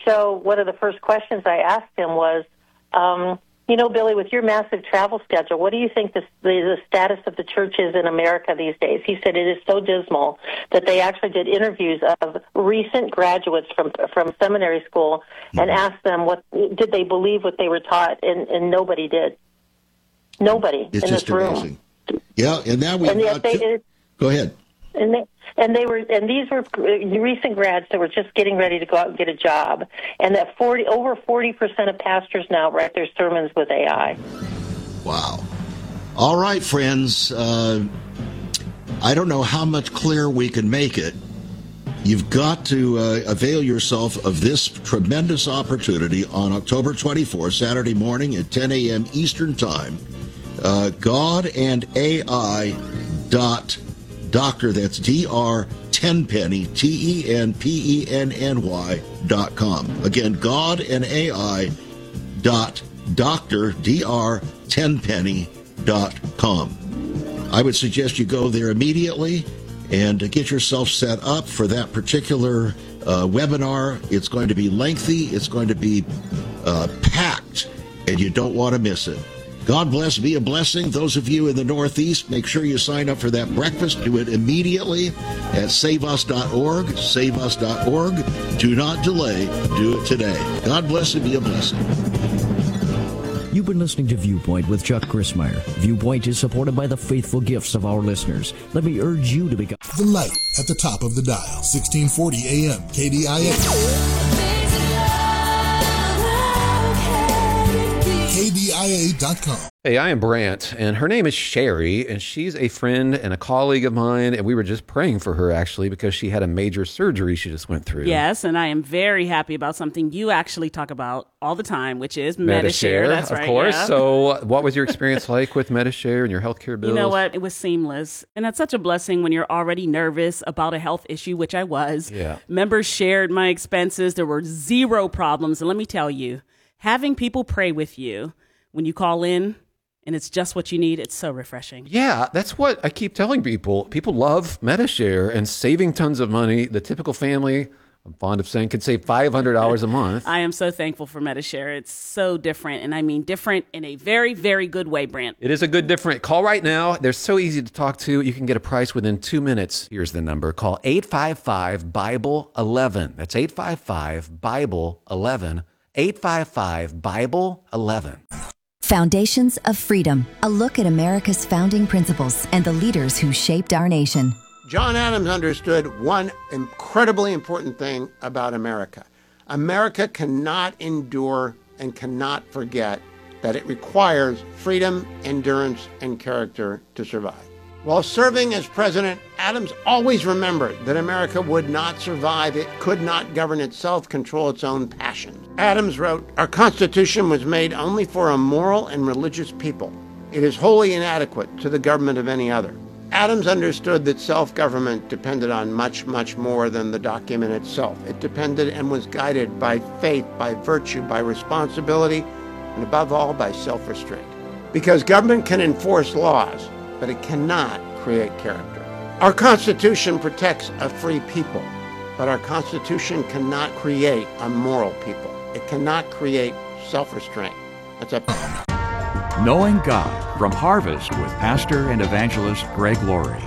show, one of the first questions I asked him was, Billy, with your massive travel schedule, what do you think the status of the church is in America these days? He said it is so dismal that they actually did interviews of recent graduates from seminary school and asked them what did they believe what they were taught, and nobody did. Nobody it's in just this room. Amazing. Yeah, and now go ahead. And these were recent grads that were just getting ready to go out and get a job, and that over 40% of pastors now write their sermons with AI. Wow! All right, friends. I don't know how much clearer we can make it. You've got to avail yourself of this tremendous opportunity on October 24th, Saturday morning at 10 a.m. Eastern Time. GodandAI.Doctor, that's Dr. Tenpenny, TENPENNY.com. Again, GodandAI.Doctor, Dr. Tenpenny.com. I would suggest you go there immediately and get yourself set up for that particular webinar. It's going to be lengthy, it's going to be packed, and you don't want to miss it. God bless, be a blessing. Those of you in the Northeast, make sure you sign up for that breakfast. Do it immediately at saveus.org, saveus.org. Do not delay. Do it today. God bless and be a blessing. You've been listening to Viewpoint with Chuck Crismier. Viewpoint is supported by the faithful gifts of our listeners. Let me urge you to become the light at the top of the dial, 1640 AM, KDIA. KDIA.com. Hey, I am Brant, and her name is Sherry, and she's a friend and a colleague of mine, and we were just praying for her, actually, because she had a major surgery she just went through. Yes, and I am very happy about something you actually talk about all the time, which is Medi-Share. That's right, of course. Yeah. So what was your experience like with Medi-Share and your healthcare bills? You know what? It was seamless, and that's such a blessing when you're already nervous about a health issue, which I was. Yeah. Members shared my expenses. There were zero problems, and let me tell you, having people pray with you when you call in, and it's just what you need, it's so refreshing. Yeah, that's what I keep telling people. People love Medi-Share and saving tons of money. The typical family, I'm fond of saying, could save $500 a month. I am so thankful for Medi-Share. It's so different, and I mean different in a very, very good way, Brant. It is a good different. Call right now. They're so easy to talk to. You can get a price within 2 minutes. Here's the number. Call 855-BIBLE-11. That's 855-BIBLE-11. 855-BIBLE-11. Foundations of Freedom, a look at America's founding principles and the leaders who shaped our nation. John Adams understood one incredibly important thing about America. America cannot endure and cannot forget that it requires freedom, endurance, and character to survive. While serving as president, Adams always remembered that America would not survive. It could not govern itself, control its own passions. Adams wrote, "Our Constitution was made only for a moral and religious people. It is wholly inadequate to the government of any other." Adams understood that self-government depended on much, much more than the document itself. It depended and was guided by faith, by virtue, by responsibility, and above all, by self-restraint. Because government can enforce laws, but it cannot create character. Our Constitution protects a free people, but our Constitution cannot create a moral people. It cannot create self-restraint. That's a... Knowing God from Harvest with Pastor and Evangelist Greg Laurie.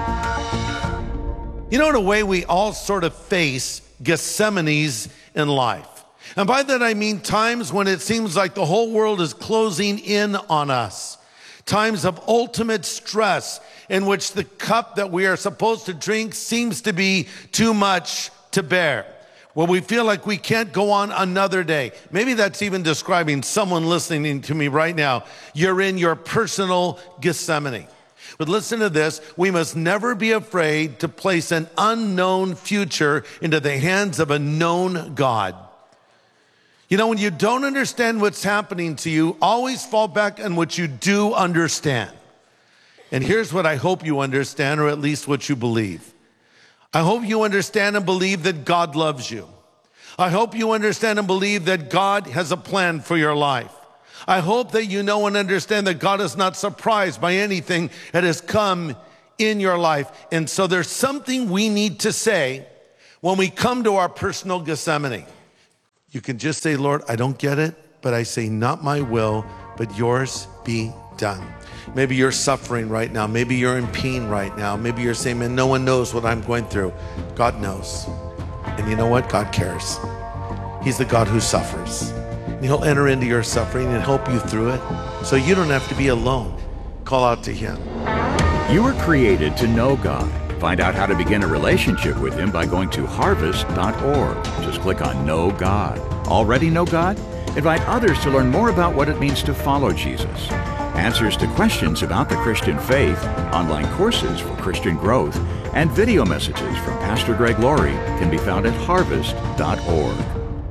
You know, in a way, we all sort of face Gethsemanes in life. And by that I mean times when it seems like the whole world is closing in on us. Times of ultimate stress in which the cup that we are supposed to drink seems to be too much to bear. Where we feel like we can't go on another day. Maybe that's even describing someone listening to me right now. You're in your personal Gethsemane. But listen to this. We must never be afraid to place an unknown future into the hands of a known God. You know, when you don't understand what's happening to you, always fall back on what you do understand. And here's what I hope you understand, or at least what you believe. I hope you understand and believe that God loves you. I hope you understand and believe that God has a plan for your life. I hope that you know and understand that God is not surprised by anything that has come in your life. And so there's something we need to say when we come to our personal Gethsemane. You can just say, Lord, I don't get it, but I say, not my will, but yours be done. Maybe you're suffering right now. Maybe you're in pain right now. Maybe you're saying, man, no one knows what I'm going through. God knows. And you know what? God cares. He's the God who suffers. And he'll enter into your suffering and help you through it. So you don't have to be alone. Call out to him. You were created to know God. Find out how to begin a relationship with him by going to harvest.org. Just click on Know God. Already know God? Invite others to learn more about what it means to follow Jesus. Answers to questions about the Christian faith, online courses for Christian growth, and video messages from Pastor Greg Laurie can be found at harvest.org.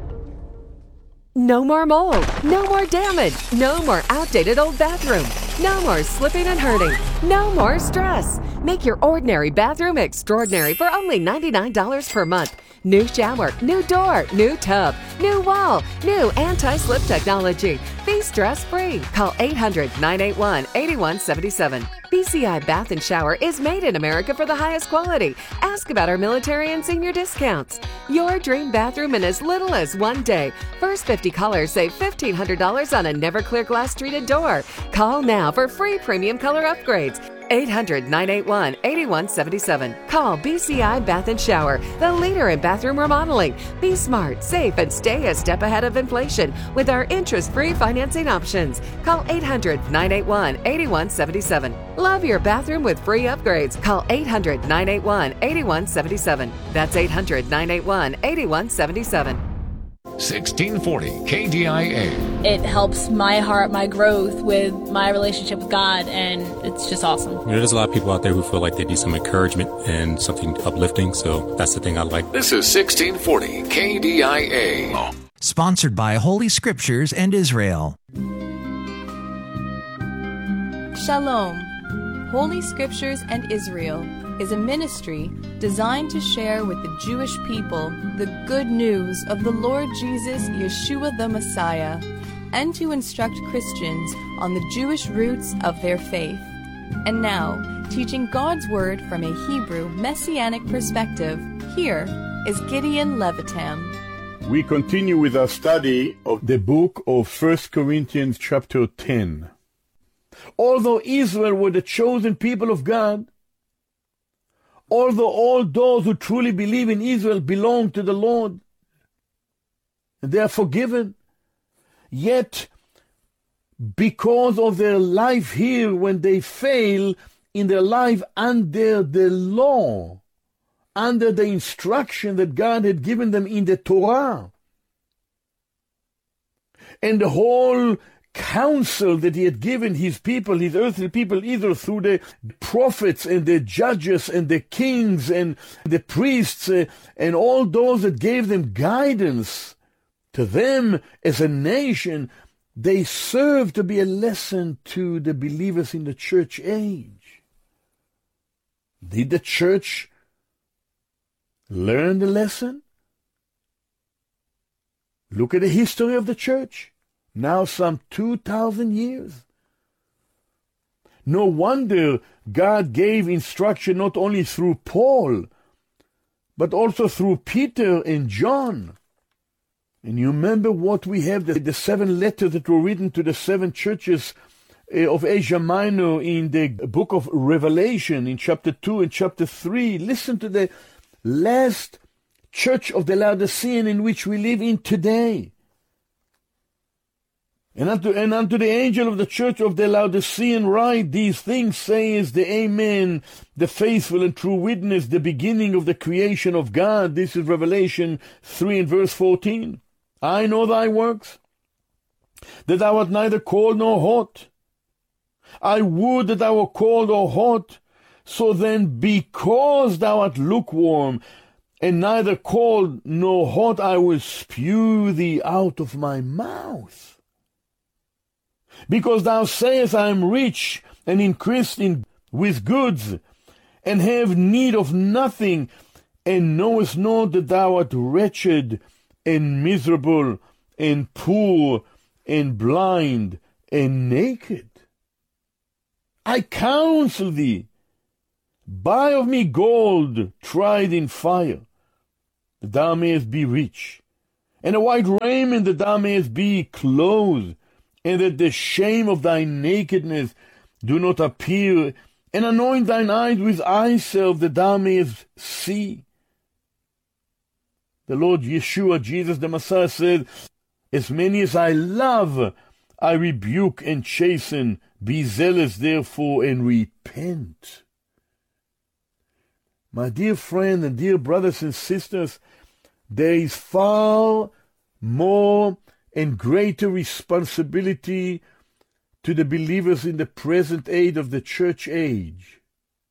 No more mold, no more damage, no more outdated old bathroom, no more slipping and hurting, no more stress. Make your ordinary bathroom extraordinary for only $99 per month. New shower, new door, new tub, new wall, new anti-slip technology. Be stress-free. Call 800-981-8177. BCI Bath and Shower is made in America for the highest quality. Ask about our military and senior discounts. Your dream bathroom in as little as 1 day. First 50 callers save $1,500 on a Neverclear glass treated door. Call now for free premium color upgrades. 800-981-8177. Call BCI Bath and Shower, the leader in bathroom remodeling. Be smart, safe, and stay a step ahead of inflation with our interest-free financing options. Call 800-981-8177. Love your bathroom with free upgrades. Call 800-981-8177. That's 800-981-8177. 1640 KDIA. It helps my heart, my growth with my relationship with God, and it's just awesome. There's a lot of people out there who feel like they need some encouragement and something uplifting, so that's the thing I like. This is 1640 KDIA. Sponsored by Holy Scriptures and Israel. Shalom. Holy Scriptures and Israel is a ministry designed to share with the Jewish people the good news of the Lord Jesus, Yeshua the Messiah, and to instruct Christians on the Jewish roots of their faith. And now, teaching God's Word from a Hebrew Messianic perspective, here is Gideon Levitam. We continue with our study of the book of 1 Corinthians chapter 10. Although Israel were the chosen people of God, although all those who truly believe in Israel belong to the Lord, and they are forgiven, yet because of their life here, when they fail in their life under the law, under the instruction that God had given them in the Torah, and the whole counsel that he had given his people, his earthly people, either through the prophets and the judges and the kings and the priests and all those that gave them guidance, to them as a nation, they serve to be a lesson to the believers in the church age. Did the church learn the lesson? Look at the history of the church. Now some 2,000 years. No wonder God gave instruction not only through Paul, but also through Peter and John. And you remember what we have, the 7 letters that were written to the 7 churches of Asia Minor in the book of Revelation, in chapter 2 and chapter 3. Listen to the last church of the Laodicean in which we live in today. And unto the angel of the church of the Laodicean write, these things says the Amen, the faithful and true witness, the beginning of the creation of God. This is Revelation 3 and verse 14. I know thy works, that thou art neither cold nor hot. I would that thou wert cold or hot. So then, because thou art lukewarm, and neither cold nor hot, I will spew thee out of my mouth. Because thou sayest, I am rich and increased with goods, and have need of nothing, and knowest not that thou art wretched and miserable and poor and blind and naked. I counsel thee, buy of me gold tried in fire, that thou mayest be rich, and a white raiment that thou mayest be clothed, and that the shame of thy nakedness do not appear, and anoint thine eyes with eye salve that thou mayest see. The Lord Yeshua, Jesus the Messiah, said, as many as I love, I rebuke and chasten. Be zealous, therefore, and repent. My dear friend and dear brothers and sisters, there is far more and greater responsibility to the believers in the present age of the church age.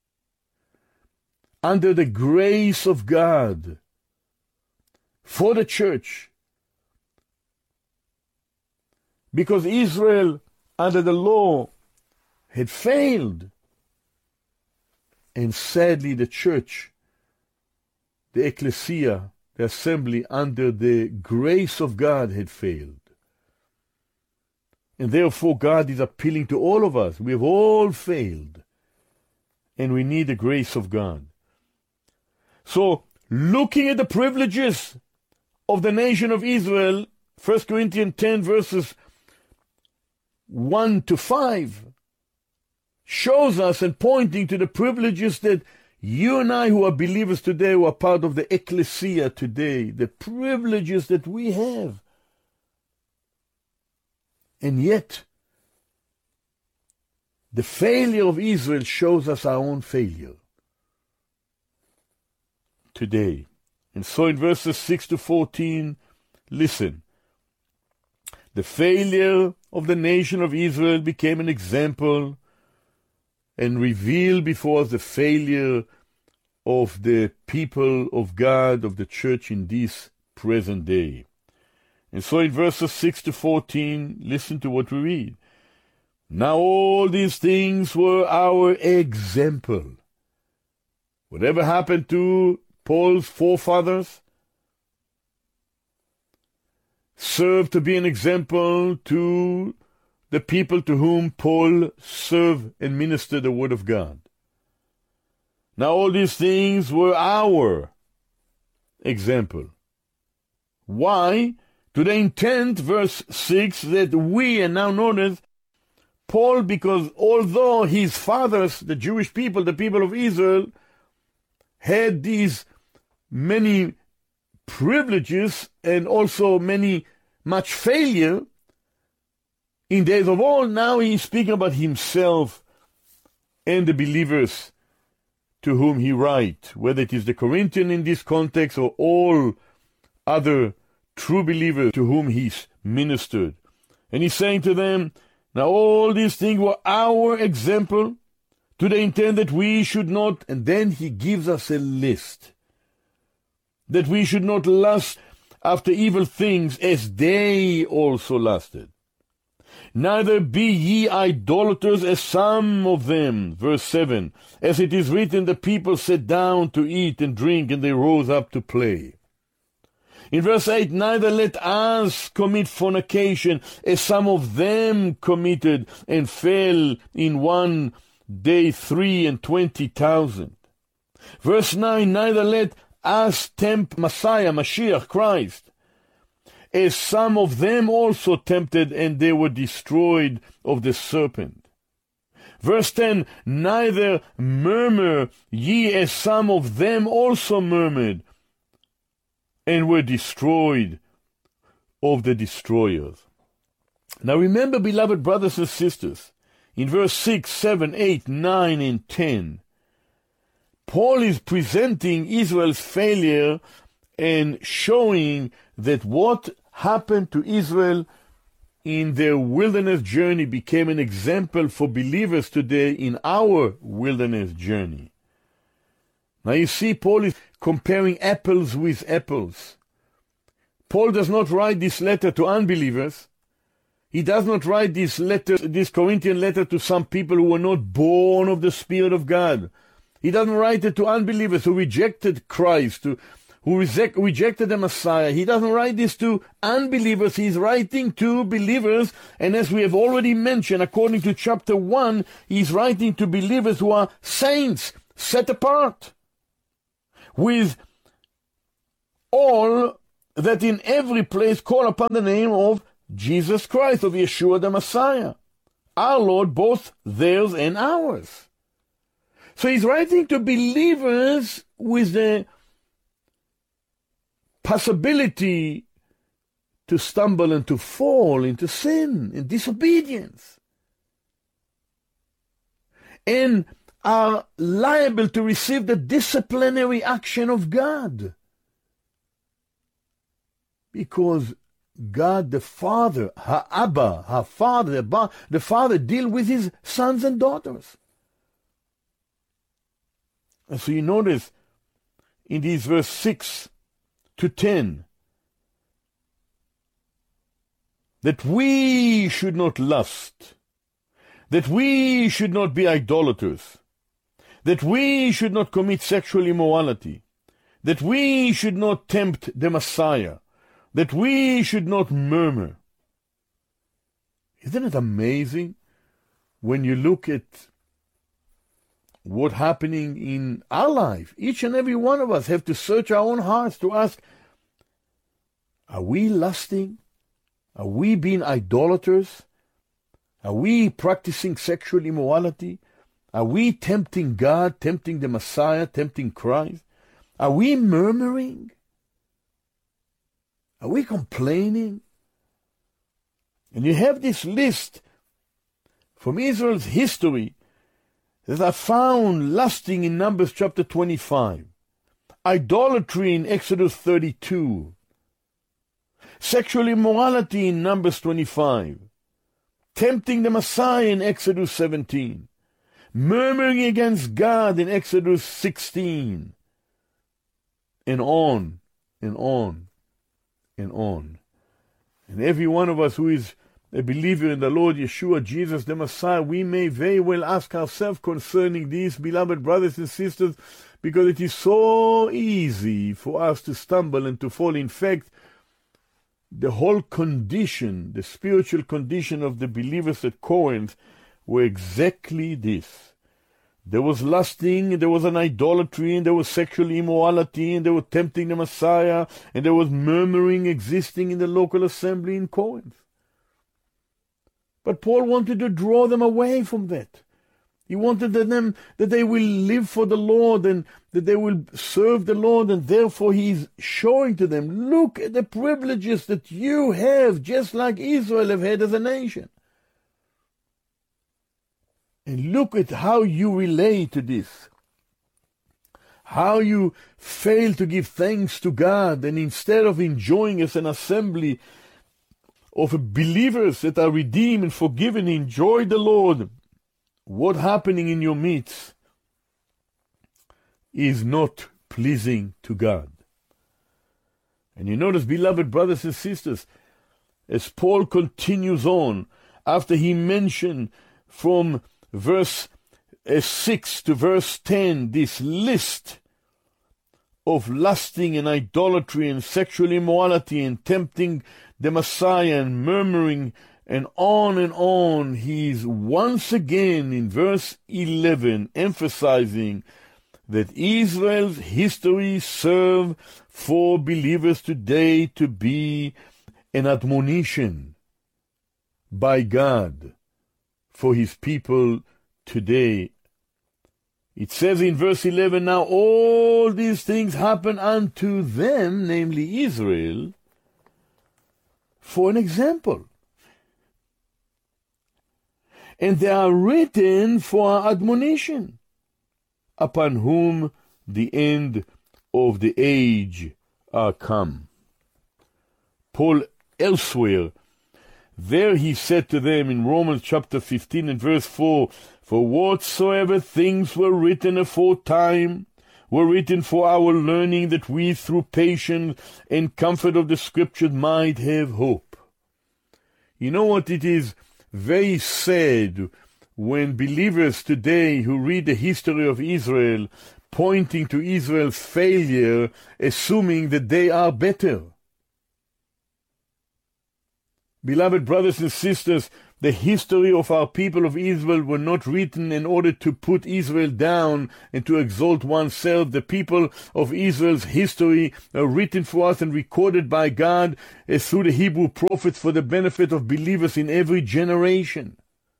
Under the grace of God, for the church, because Israel, under the law, had failed. And sadly, the church, the ecclesia, the assembly, under the grace of God, had failed. And therefore, God is appealing to all of us. We have all failed. And we need the grace of God. So, looking at the privileges of the nation of Israel, 1 Corinthians 10 verses 1 to 5, shows us and pointing to the privileges that you and I who are believers today, who are part of the ecclesia today, the privileges that we have. And yet, the failure of Israel shows us our own failure today. And so in verses 6 to 14, listen. The failure of the nation of Israel became an example and revealed before us the failure of the people of God, of the church in this present day. And so in verses 6 to 14, listen to what we read. Now all these things were our example. Whatever happened to Paul's forefathers served to be an example to the people to whom Paul served and ministered the word of God. Now all these things were our example. Why? To the intent, verse 6, that we, and now notice, Paul, because although his fathers, the Jewish people, the people of Israel, had these many privileges and also much failure in days of old, now he's speaking about himself and the believers to whom he writes, whether it is the Corinthian in this context or all other true believers to whom he's ministered. And he's saying to them, now all these things were our example, to the intent that we should not, and then he gives us a list, that we should not lust after evil things as they also lusted. Neither be ye idolaters as some of them, verse 7, as it is written, the people sat down to eat and drink, and they rose up to play. In verse 8, neither let us commit fornication, as some of them committed, and fell in one day 23,000. Verse 9, neither let us tempt Messiah, Mashiach, Christ, as some of them also tempted, and they were destroyed of the serpent. Verse 10, neither murmur ye as some of them also murmured, and were destroyed of the destroyers. Now remember, beloved brothers and sisters, in verse 6, 7, 8, 9, and 10, Paul is presenting Israel's failure and showing that what happened to Israel in their wilderness journey became an example for believers today in our wilderness journey. Now you see, Paul is comparing apples with apples. Paul does not write this letter to unbelievers. He does not write this Corinthian letter to some people who were not born of the Spirit of God. He doesn't write it to unbelievers who rejected Christ, who rejected the Messiah. He doesn't write this to unbelievers. He's writing to believers, and as we have already mentioned, according to chapter 1, he's writing to believers who are saints, set apart, with all that in every place call upon the name of Jesus Christ, of Yeshua the Messiah, our Lord, both theirs and ours. So he's writing to believers with the possibility to stumble and to fall into sin and disobedience, and are liable to receive the disciplinary action of God. Because God the Father, Ha'Abba, the Father deal with his sons and daughters. And so you notice in these verse 6 to 10 that we should not lust, that we should not be idolaters, that we should not commit sexual immorality, that we should not tempt the Messiah, that we should not murmur. Isn't it amazing when you look at what's happening in our life? Each and every one of us have to search our own hearts to ask, are we lusting? Are we being idolaters? Are we practicing sexual immorality? Are we tempting God, tempting the Messiah, tempting Christ? Are we murmuring? Are we complaining? And you have this list from Israel's history that are found lusting in Numbers chapter 25, idolatry in Exodus 32, sexual immorality in Numbers 25, tempting the Messiah in Exodus 17, murmuring against God in Exodus 16, and on and on and on. And every one of us who is a believer in the Lord Yeshua, Jesus the Messiah, we may very well ask ourselves concerning these, beloved brothers and sisters, because it is so easy for us to stumble and to fall. In fact, the whole condition, the spiritual condition of the believers at Corinth were exactly this. There was lusting, and there was an idolatry, and there was sexual immorality, and they were tempting the Messiah, and there was murmuring existing in the local assembly in Corinth. But Paul wanted to draw them away from that. He wanted them that they will live for the Lord and that they will serve the Lord, and therefore he's showing to them, look at the privileges that you have, just like Israel have had as a nation. And look at how you relate to this. How you fail to give thanks to God, and instead of enjoying as an assembly of believers that are redeemed and forgiven, enjoy the Lord, what's happening in your midst is not pleasing to God. And you notice, beloved brothers and sisters, as Paul continues on, after he mentioned from verse 6 to verse 10, this list of lusting and idolatry and sexual immorality and tempting the Messiah and murmuring and on, he's once again in verse 11 emphasizing that Israel's history serves for believers today to be an admonition by God for his people today. It says in verse 11, now all these things happen unto them, namely Israel, for an example. And they are written for our admonition, upon whom the end of the age are come. Paul elsewhere, there he said to them in Romans chapter 15 and verse 4, for whatsoever things were written aforetime were written for our learning, that we through patience and comfort of the Scriptures might have hope. You know what, it is very sad when believers today who read the history of Israel, pointing to Israel's failure, assuming that they are better. Beloved brothers and sisters, the history of our people of Israel were not written in order to put Israel down and to exalt oneself. The people of Israel's history are written for us and recorded by God through the Hebrew prophets for the benefit of believers in every generation.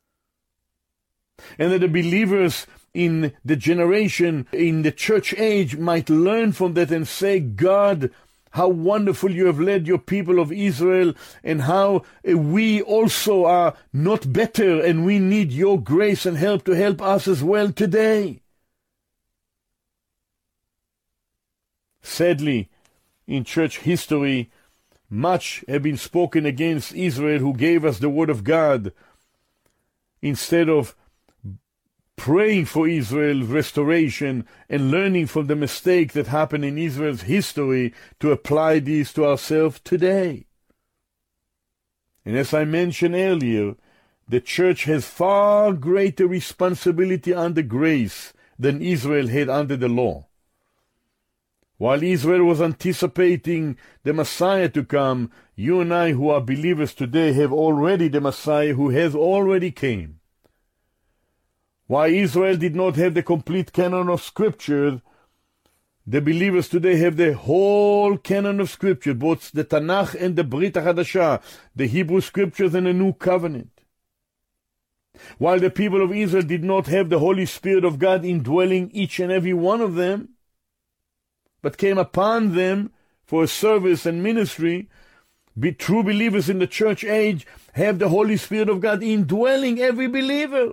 And that the believers in the generation, in the church age, might learn from that and say, God, how wonderful you have led your people of Israel, and how we also are not better, and we need your grace and help to help us as well today. Sadly, in church history, much have been spoken against Israel, who gave us the word of God, instead of praying for Israel's restoration and learning from the mistake that happened in Israel's history to apply these to ourselves today. And as I mentioned earlier, the church has far greater responsibility under grace than Israel had under the law. While Israel was anticipating the Messiah to come, you and I who are believers today have already the Messiah who has already came. While Israel did not have the complete canon of Scripture, the believers today have the whole canon of Scripture, both the Tanakh and the Brit HaChadashah, the Hebrew Scriptures and the New Covenant. While the people of Israel did not have the Holy Spirit of God indwelling each and every one of them, but came upon them for service and ministry, true believers in the church age have the Holy Spirit of God indwelling every believer.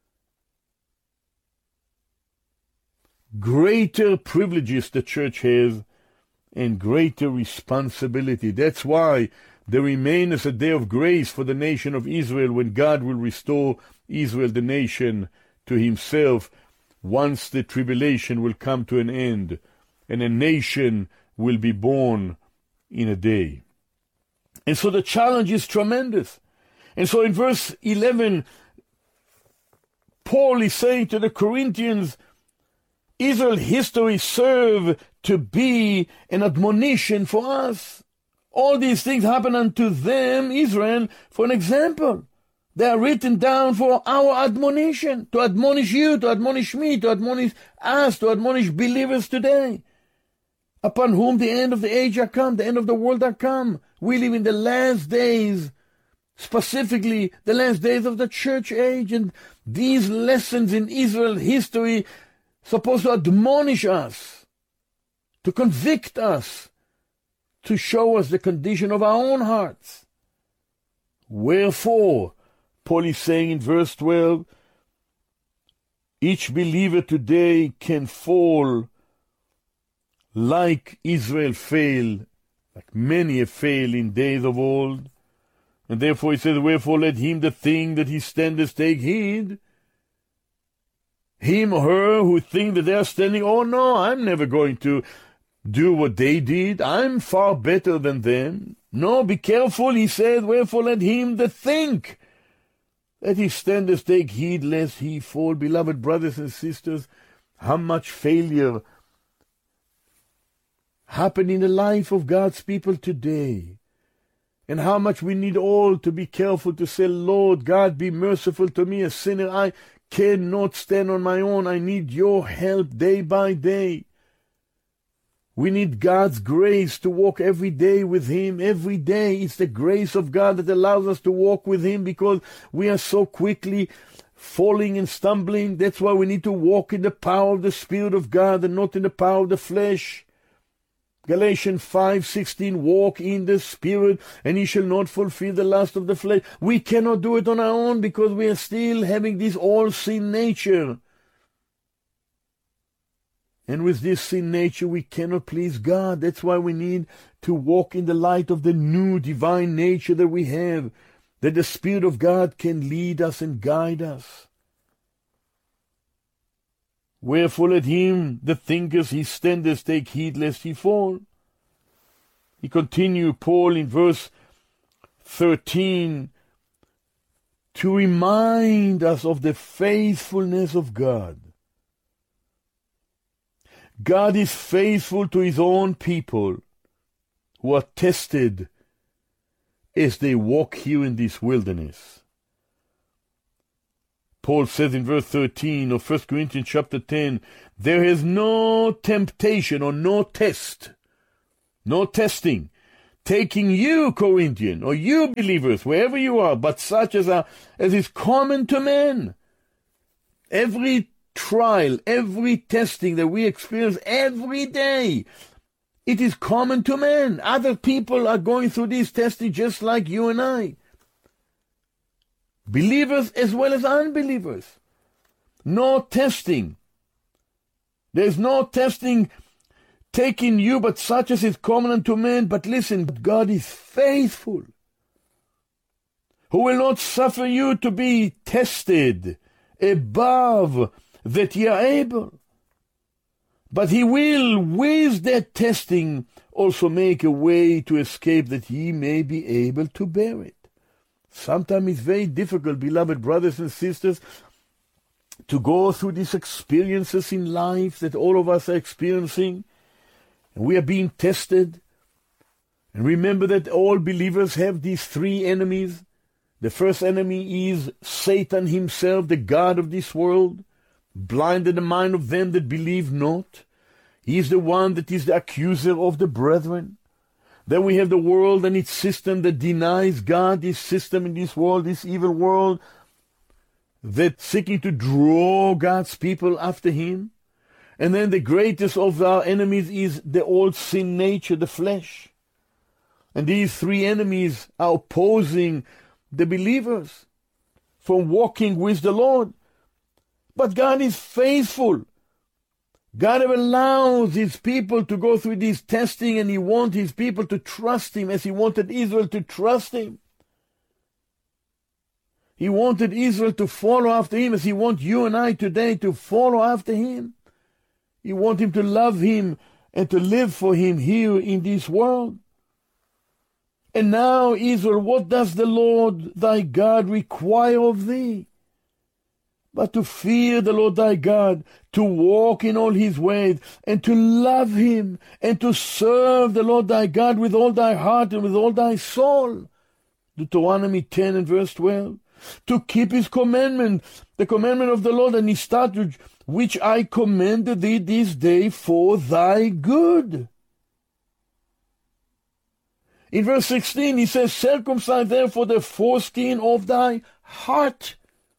Greater privileges the church has and greater responsibility. That's why there remains a day of grace for the nation of Israel, when God will restore Israel, the nation, to himself, once the tribulation will come to an end and a nation will be born in a day. And so the challenge is tremendous. And so in verse 11, Paul is saying to the Corinthians, Israel's history serve to be an admonition for us. All these things happen unto them, Israel, for an example. They are written down for our admonition, to admonish you, to admonish me, to admonish us, to admonish believers today, upon whom the end of the age are come, the end of the world are come. We live in the last days, specifically the last days of the church age, and these lessons in Israel's history supposed to admonish us, to convict us, to show us the condition of our own hearts. Wherefore, Paul is saying in verse 12, each believer today can fall like Israel failed, like many have failed in days of old. And therefore he says, wherefore let him that think that he standeth take heed. Him or her who think that they are standing, oh no, I'm never going to do what they did. I'm far better than them. No, be careful, he said, wherefore let him that think that he standeth take heed lest he fall. Beloved brothers and sisters, how much failure happened in the life of God's people today. And how much we need all to be careful to say, Lord God, be merciful to me, a sinner. I cannot stand on my own. I need your help day by day. We need God's grace to walk every day with him. Every day it's the grace of God that allows us to walk with him, because we are so quickly falling and stumbling. That's why we need to walk in the power of the Spirit of God and not in the power of the flesh. Galatians 5:16, walk in the Spirit, and ye shall not fulfill the lust of the flesh. We cannot do it on our own, because we are still having this all-sin nature. And with this sin nature, we cannot please God. That's why we need to walk in the light of the new divine nature that we have, that the Spirit of God can lead us and guide us. Wherefore let him that thinketh he standeth take heed lest he fall. He continued, Paul, in verse 13, to remind us of the faithfulness of God. God is faithful to his own people who are tested, as they walk here in this wilderness. Paul says in verse 13 of 1 Corinthians chapter 10, there is no temptation or no test, no testing, taking you, Corinthian, or you believers, wherever you are, but such as is common to men. Every trial, every testing that we experience every day, it is common to men. Other people are going through this testing just like you and I. Believers as well as unbelievers. No testing. There's no testing taking you, but such as is common unto men. But listen, God is faithful, who will not suffer you to be tested above that ye are able. But he will, with that testing, also make a way to escape, that ye may be able to bear it. Sometimes it's very difficult, beloved brothers and sisters, to go through these experiences in life that all of us are experiencing. And we are being tested. And remember that all believers have these three enemies. The first enemy is Satan himself, the god of this world, blinded the mind of them that believe not. He is the one that is the accuser of the brethren. Then we have the world and its system that denies God, this system in this world, this evil world, that seeking to draw God's people after him. And then the greatest of our enemies is the old sin nature, the flesh. And these three enemies are opposing the believers from walking with the Lord. But God is faithful. God allows his people to go through this testing, and he wants his people to trust him as he wanted Israel to trust him. He wanted Israel to follow after him as he wants you and I today to follow after him. He wants him to love him and to live for him here in this world. And now, Israel, what does the Lord thy God require of thee? But to fear the Lord thy God, to walk in all his ways, and to love him, and to serve the Lord thy God with all thy heart and with all thy soul. Deuteronomy 10 and verse 12. To keep his commandment, the commandment of the Lord and his statutes, which I commanded thee this day for thy good. In verse 16 he says, circumcise therefore the foreskin of thy heart.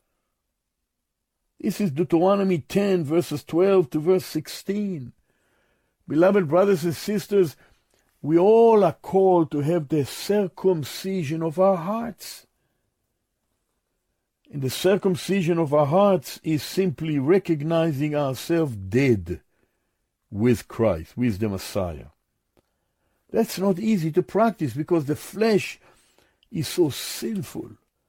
This is Deuteronomy 10, verses 12 to verse 16. Beloved brothers and sisters, we all are called to have the circumcision of our hearts. And the circumcision of our hearts is simply recognizing ourselves dead with Christ, with the Messiah. That's not easy to practice because the flesh is so sinful.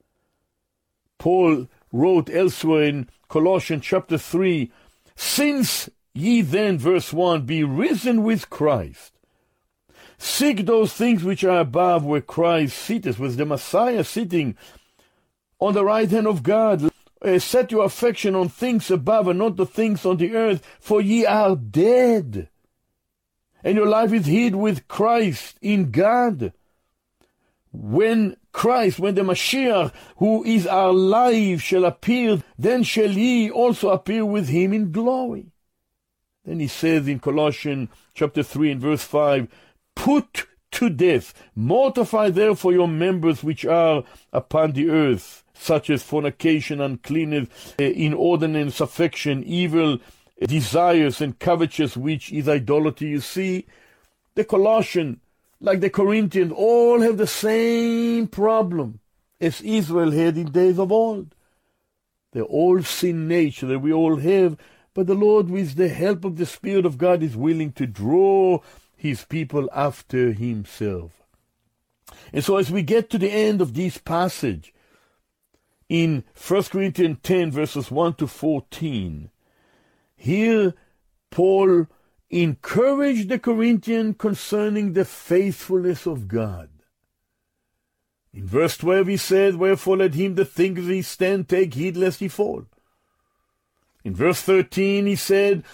Paul wrote elsewhere in Colossians chapter 3, since ye then, verse 1, be risen with Christ, seek those things which are above, where Christ sitteth, with the Messiah sitting on the right hand of God. Set your affection on things above and not the things on the earth, for ye are dead, and your life is hid with Christ in God. When the Mashiach, who is our life, shall appear, then shall ye also appear with him in glory. Then he says in Colossians chapter 3 and verse 5, put to death, mortify therefore your members which are upon the earth, such as fornication, uncleanness, inordinate affection, evil desires, and covetousness, which is idolatry. You see, the Colossians, like the Corinthians, all have the same problem as Israel had in days of old. They're all sin nature that we all have, but the Lord, with the help of the Spirit of God, is willing to draw his people after himself. And so as we get to the end of this passage, in 1 Corinthians 10, verses 1 to 14, here Paul encouraged the Corinthians concerning the faithfulness of God. In verse 12 he said, wherefore let him that thinketh he stand take heed lest he fall. In verse 13 he said,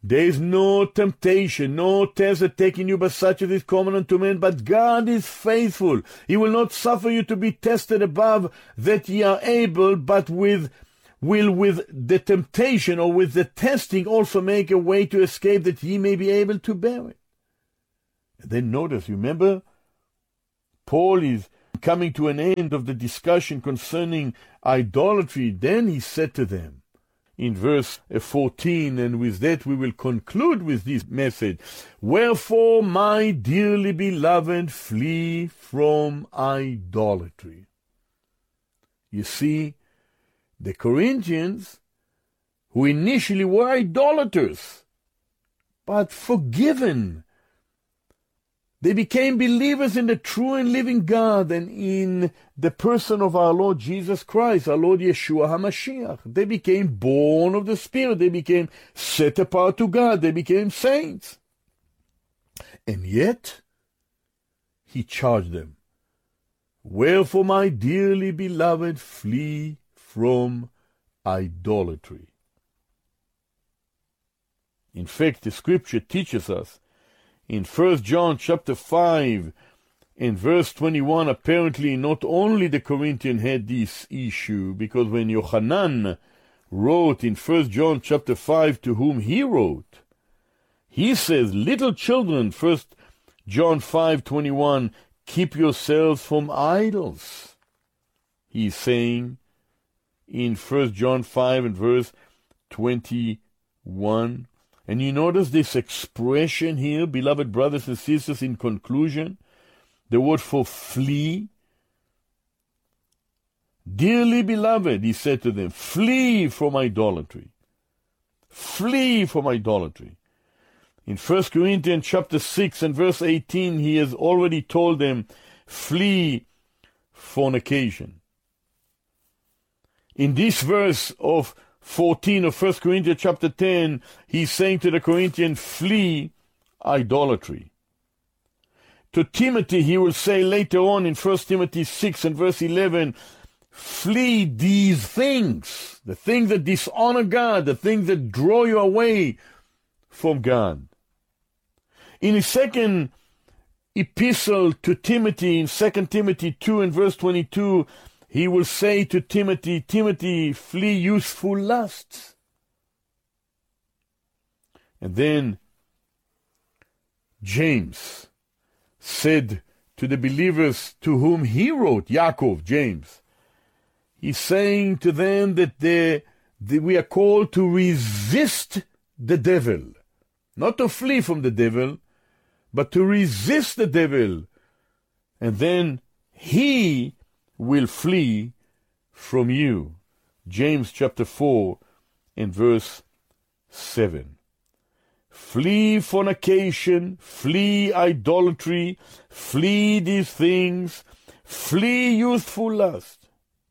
There is no temptation, no test that taking you by such as is common unto men, but God is faithful. He will not suffer you to be tested above that ye are able, but will with the temptation or with the testing also make a way to escape, that ye may be able to bear it. And then notice, remember, Paul is coming to an end of the discussion concerning idolatry. Then he said to them, in verse 14, and with that we will conclude with this message, wherefore, my dearly beloved, flee from idolatry. You see, the Corinthians, who initially were idolaters, but forgiven, they became believers in the true and living God and in the person of our Lord Jesus Christ, our Lord Yeshua HaMashiach. They became born of the Spirit. They became set apart to God. They became saints. And yet, he charged them, wherefore, my dearly beloved, flee from idolatry. In fact, the scripture teaches us in 1 John chapter 5 and verse 21, apparently not only the Corinthians had this issue, because when Yohanan wrote in 1 John chapter 5 to whom he wrote, he says, little children, 1 John 5:21, keep yourselves from idols. He's saying in 1 John 5 and verse 21, and you notice this expression here, beloved brothers and sisters, in conclusion, the word for flee. Dearly beloved, he said to them, flee from idolatry. Flee from idolatry. In 1 Corinthians chapter 6 and verse 18, he has already told them, flee fornication. In this verse of 14 of 1 Corinthians chapter 10, he's saying to the Corinthians, flee idolatry. To Timothy, he will say later on in 1 Timothy 6 and verse 11, flee these things, the things that dishonor God, the things that draw you away from God. In his second epistle to Timothy, in 2 Timothy 2 and verse 22, he will say to Timothy, Timothy, flee youthful lusts. And then James said to the believers to whom he wrote, Yaakov, James, he's saying to them that we are called to resist the devil. Not to flee from the devil, but to resist the devil. And then he will flee from you. James chapter 4 and verse 7. Flee fornication, flee idolatry, flee these things, flee youthful lust,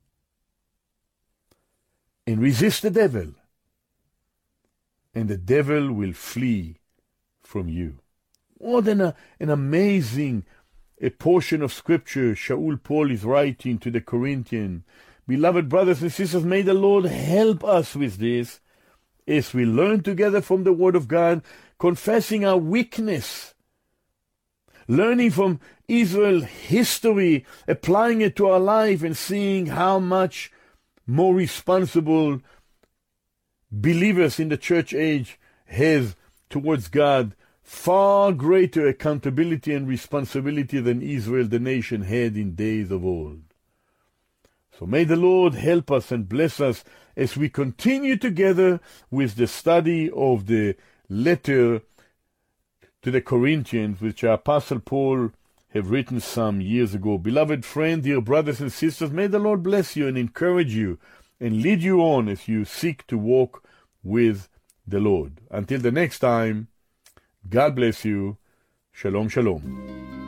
and resist the devil, and the devil will flee from you. What an amazing a portion of scripture Shaul Paul is writing to the Corinthians. Beloved brothers and sisters, may the Lord help us with this as we learn together from the Word of God, confessing our weakness, learning from Israel's history, applying it to our life, and seeing how much more responsible believers in the church age have towards God, far greater accountability and responsibility than Israel, the nation, had in days of old. So may the Lord help us and bless us as we continue together with the study of the letter to the Corinthians, which our Apostle Paul have written some years ago. Beloved friend, dear brothers and sisters, may the Lord bless you and encourage you and lead you on as you seek to walk with the Lord. Until the next time, God bless you. Shalom, shalom.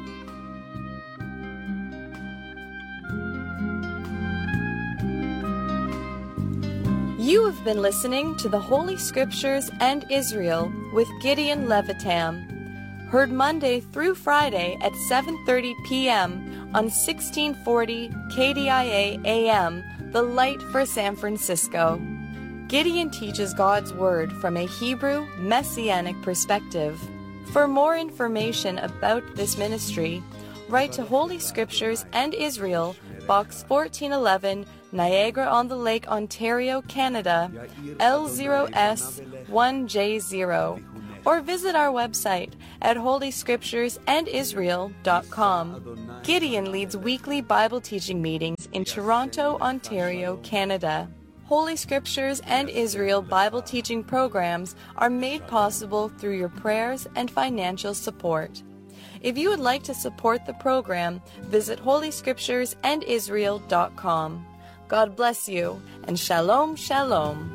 You have been listening to the Holy Scriptures and Israel with Gideon Levitam. Heard Monday through Friday at 7:30 p.m. on 1640 KDIA AM, the light for San Francisco. Gideon teaches God's Word from a Hebrew Messianic perspective. For more information about this ministry, write to Holy Scriptures and Israel, Box 1411, Niagara-on-the-Lake, Ontario, Canada, L0S1J0, or visit our website at holyscripturesandisrael.com. Gideon leads weekly Bible teaching meetings in Toronto, Ontario, Canada. Holy Scriptures and Israel Bible teaching programs are made possible through your prayers and financial support. If you would like to support the program, visit holyscripturesandisrael.com. God bless you, and shalom, shalom.